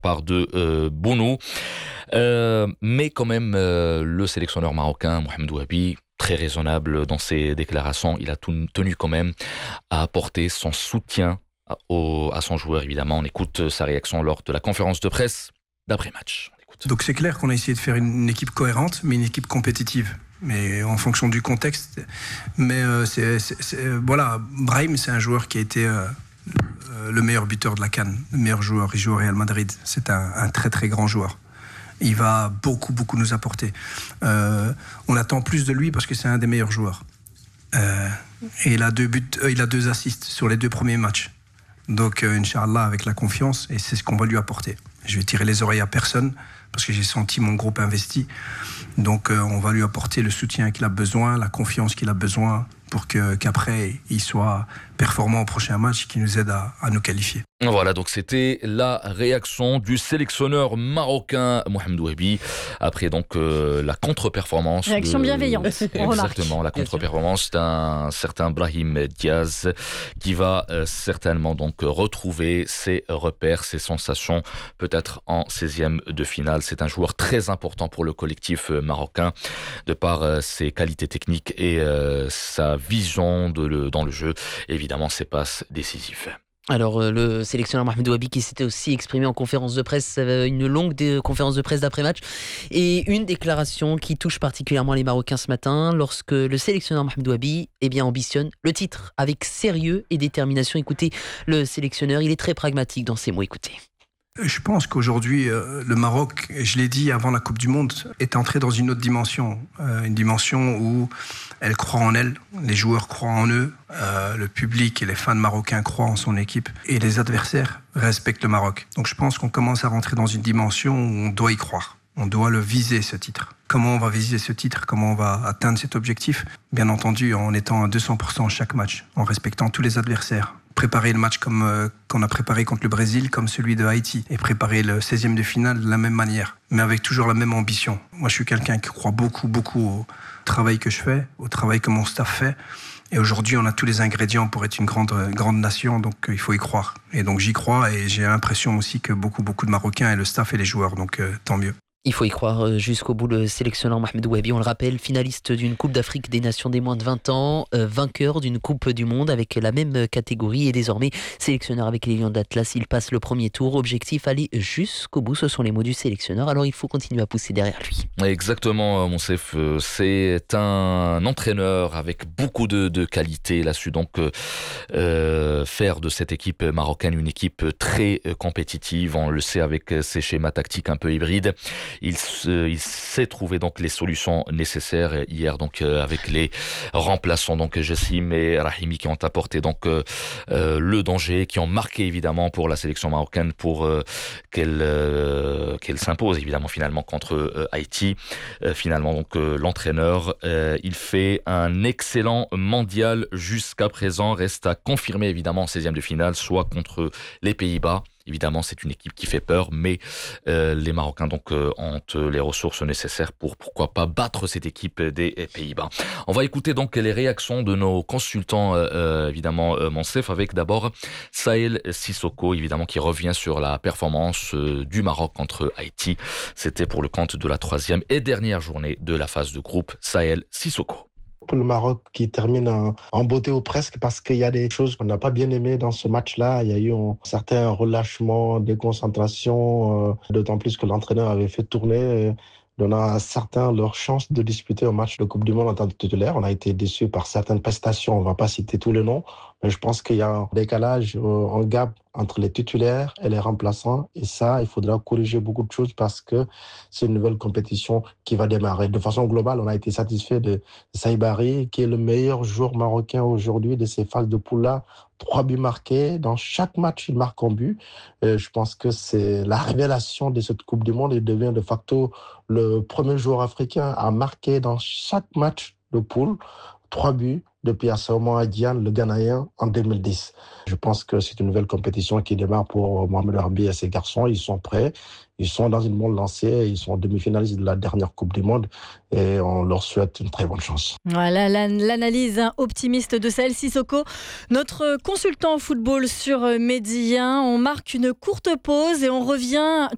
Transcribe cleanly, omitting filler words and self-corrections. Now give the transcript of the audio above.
part de Bounou. Mais quand même, le sélectionneur marocain, Mohamed Ouabi, très raisonnable dans ses déclarations, il a tenu quand même à apporter son soutien à son joueur, évidemment. On écoute sa réaction lors de la conférence de presse d'après-match. Donc c'est clair qu'on a essayé de faire une équipe cohérente, mais une équipe compétitive. Mais en fonction du contexte. Mais voilà, Brahim, c'est un joueur qui a été le meilleur buteur de la CAN, le meilleur joueur. Il joue au Real Madrid. C'est un très très grand joueur. Il va beaucoup nous apporter. On attend plus de lui parce que c'est un des meilleurs joueurs. Et il a 2 buts, il a 2 assists sur les 2 premiers matchs. Donc, Inch'Allah, avec la confiance, et c'est ce qu'on va lui apporter. Je vais tirer les oreilles à personne, parce que j'ai senti mon groupe investi. Donc, on va lui apporter le soutien qu'il a besoin, la confiance qu'il a besoin, pour qu'après, il soit performant au prochain match, qui nous aide à nous qualifier. Voilà, donc c'était la réaction du sélectionneur marocain Mohamed Ouabi après donc la contre-performance. Réaction bienveillante, on remarque. Exactement, la contre-performance d'un certain Brahim Diaz qui va certainement donc retrouver ses repères, ses sensations, peut-être en 16e de finale. C'est un joueur très important pour le collectif marocain de par ses qualités techniques et sa vision dans le jeu. Évidemment, ses passes décisives. Alors, le sélectionneur Mohamed Ouabi qui s'était aussi exprimé en conférence de presse, une longue conférence de presse d'après-match et une déclaration qui touche particulièrement les Marocains ce matin lorsque le sélectionneur Mohamed Ouabi ambitionne le titre avec sérieux et détermination. Écoutez, le sélectionneur, il est très pragmatique dans ses mots, écoutez. Je pense qu'aujourd'hui, le Maroc, je l'ai dit avant la Coupe du Monde, est entré dans une autre dimension. Une dimension où elle croit en elle, les joueurs croient en eux, le public et les fans marocains croient en son équipe et les adversaires respectent le Maroc. Donc je pense qu'on commence à rentrer dans une dimension où on doit y croire. On doit le viser, ce titre. Comment on va viser ce titre? Comment on va atteindre cet objectif? Bien entendu, en étant à 200% chaque match, en respectant tous les adversaires. Préparer le match comme qu'on a préparé contre le Brésil, comme celui de Haïti, et préparer le 16e de finale de la même manière, mais avec toujours la même ambition. Moi, je suis quelqu'un qui croit beaucoup au travail que je fais, au travail que mon staff fait. Et aujourd'hui, on a tous les ingrédients pour être une grande nation, donc il faut y croire. Et donc j'y crois, et j'ai l'impression aussi que beaucoup de Marocains et le staff et les joueurs, donc tant mieux. Il faut y croire jusqu'au bout. Le sélectionneur Mohamed Ouabi, on le rappelle, finaliste d'une Coupe d'Afrique des Nations des moins de 20 ans, vainqueur d'une Coupe du Monde avec la même catégorie et désormais sélectionneur avec les Lions d'Atlas. Il passe le premier tour. Objectif, aller jusqu'au bout. Ce sont les mots du sélectionneur. Alors il faut continuer à pousser derrière lui. Exactement, Monsef. C'est un entraîneur avec beaucoup de qualités. Il a su donc faire de cette équipe marocaine une équipe très compétitive. On le sait avec ses schémas tactiques un peu hybrides. Il sait trouver donc les solutions nécessaires hier donc avec les remplaçants donc Jassim et Rahimi qui ont apporté donc le danger, qui ont marqué évidemment pour la sélection marocaine pour qu'elle s'impose évidemment finalement contre Haïti. Finalement donc l'entraîneur il fait un excellent mondial jusqu'à présent, reste à confirmer évidemment en 16e de finale, soit contre les Pays-Bas. Évidemment, c'est une équipe qui fait peur, mais les Marocains donc ont les ressources nécessaires pour pourquoi pas battre cette équipe des Pays-Bas. On va écouter donc les réactions de nos consultants, évidemment, Monsef, avec d'abord Saël Sissoko, évidemment, qui revient sur la performance du Maroc contre Haïti. C'était pour le compte de la 3e et dernière journée de la phase de groupe. Saël Sissoko. Pour le Maroc qui termine en beauté ou presque, parce qu'il y a des choses qu'on n'a pas bien aimées dans ce match-là. Il y a eu un certain relâchement, déconcentration, d'autant plus que l'entraîneur avait fait tourner, donnant à certains leur chance de disputer un match de Coupe du Monde en tant que titulaire. On a été déçus par certaines prestations, on ne va pas citer tous les noms, mais je pense qu'il y a un décalage, un gap entre les titulaires et les remplaçants. Et ça, il faudra corriger beaucoup de choses parce que c'est une nouvelle compétition qui va démarrer. De façon globale, on a été satisfait de Saïbari, qui est le meilleur joueur marocain aujourd'hui de ces phases de poule-là. 3 buts marqués. Dans chaque match, il marque un but. Je pense que c'est la révélation de cette Coupe du Monde. Il devient de facto le premier joueur africain à marquer dans chaque match de poule 3 buts depuis Asamoah Gyan, le Ghanéen, en 2010. Je pense que c'est une nouvelle compétition qui démarre pour Mohamed Ouabi et ses garçons. Ils sont prêts, ils sont dans une bonne lancée, ils sont demi-finalistes de la dernière Coupe du Monde et on leur souhaite une très bonne chance. Voilà l'analyse optimiste de Saël Sissoko, notre consultant football sur Média. On marque une courte pause et on revient